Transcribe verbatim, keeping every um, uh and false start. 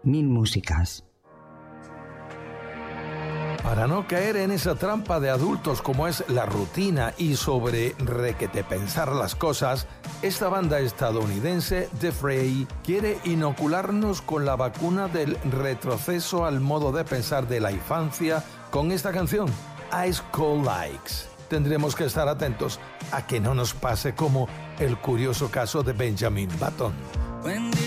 Mil músicas. Para no caer en esa trampa de adultos como es la rutina y sobre requete pensar las cosas, esta banda estadounidense, The Fray, quiere inocularnos con la vacuna del retroceso al modo de pensar de la infancia con esta canción, Ice Cold Likes. Tendremos que estar atentos a que no nos pase como el curioso caso de Benjamin Button.